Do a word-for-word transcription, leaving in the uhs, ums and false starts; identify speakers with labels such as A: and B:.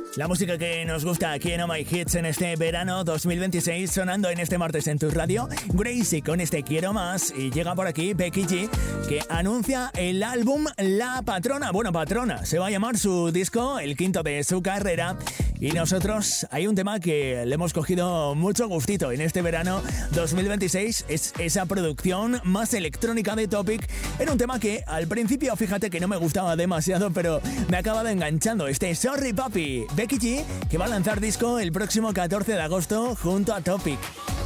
A: La música que nos gusta aquí en Oh My Hits en este verano dos mil veintiséis, sonando en este martes en tu radio. Gracie con este Quiero Más, y llega por aquí Becky G, que anuncia el álbum La Patrona. Bueno, Patrona, se va a llamar su disco, el quinto de su carrera. Y nosotros, hay un tema que le hemos cogido mucho gustito en este verano dos mil veintiséis, es esa producción más electrónica de Topic. Era un tema que al principio, fíjate que no me gustaba demasiado, pero me ha acabado enganchando. Este Sorry Papi, Becky G, que va a lanzar disco el próximo catorce de agosto junto a Topic.